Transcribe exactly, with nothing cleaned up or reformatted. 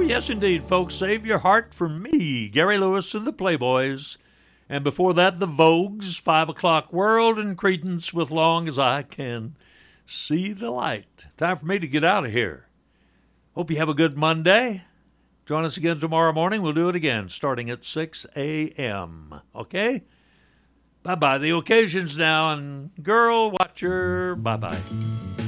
yes, indeed, folks. Save Your Heart for me, Gary Lewis and the Playboys. And before that, the Vogues, Five O'Clock World, and Creedence with Long as I Can See the Light. Time for me to get out of here. Hope you have a good Monday. Join us again tomorrow morning. We'll do it again, starting at six a.m. Okay? Bye-bye. The occasion's now, and girl watcher, bye-bye.